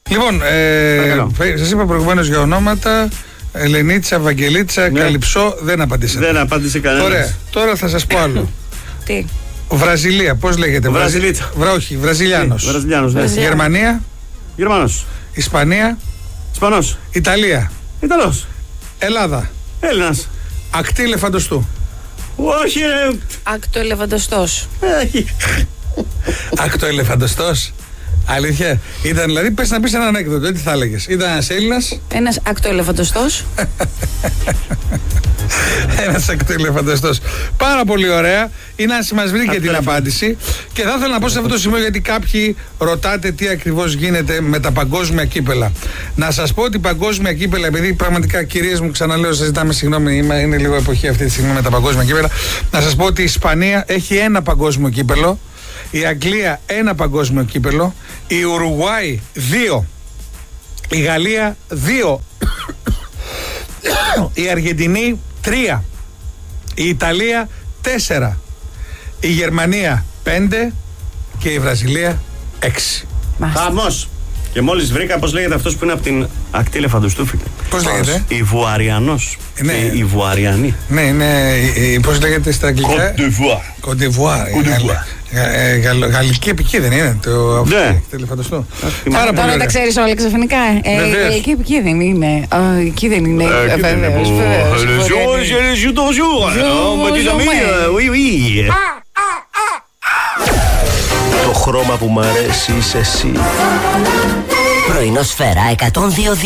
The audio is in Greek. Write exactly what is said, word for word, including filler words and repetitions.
Λοιπόν, ε, σας είπα προηγουμένως για ονόματα. Ελενίτσα, Βαγγελίτσα, ναι. Καλυψό, δεν απαντήσατε. Δεν απάντησε κανένας. Ωραία, τώρα θα σας πω άλλο. Τι. Βραζιλία, πώς λέγεται? Βραζιλίτσα. Βρα, όχι, Βραζιλιάνος. Ναι, Βραζιλιάνος, ναι. Γερμανία. Γερμανός. Ισπανία. Ισπανός. Ιταλία. Ιταλός. Ελλάδα. Έλληνας. Ακτή ελεφαντοστού. Όχι, ρε. Άκτο ελεφαντοστός. Άκτο ελεφαντοστός. Αλήθεια. Ήταν, δηλαδή, πες να πεις ένα ανέκδοτο, τι θα έλεγες? Ήταν ένας Έλληνας. Ένας άκτο ελεφαντοστός. Ένας άκτο ελεφαντοστός. Πάρα πολύ ωραία. Είναι να μας βρει και την απάντηση. Και θα ήθελα να πω σε αυτό το σημείο, γιατί κάποιοι ρωτάτε τι ακριβώς γίνεται με τα παγκόσμια κύπελα. Να σας πω ότι παγκόσμια κύπελα, επειδή πραγματικά, κυρίες μου, ξαναλέω, σας ζητάμε συγγνώμη, είναι λίγο εποχή αυτή τη στιγμή με τα παγκόσμια κύπελα. Να σας πω ότι η Ισπανία έχει ένα παγκόσμιο κύπελο. Η Αγγλία ένα παγκόσμιο κύπελο, η Ουρουγουάη δύο, η Γαλλία δύο, η Αργεντινή τρία, η Ιταλία τέσσερα, η Γερμανία πέντε και η Βραζιλία έξι. Χαμός! Και μόλις βρήκα πώς λέγεται αυτός που είναι από την ακτή ελεφαντοστού. Πώς λέγεται? Ιβουαριανός. Ναι. Η Ιβουαριανή. Ναι, είναι. Πώς λέγεται στα αγγλικά? Κοντεβουάρ. Γαλλική επική δεν είναι το ναι. ελεφαντοστού? Πάρα πολύ. Τώρα τα ξέρεις όλα ξαφνικά. Η γαλλική επική δεν είναι. Εκεί δεν είναι. Βεβαίως. Το χρώμα που μ' αρέσει είσαι εσύ. Πρωινό Σφαίρα εκατόν δύο.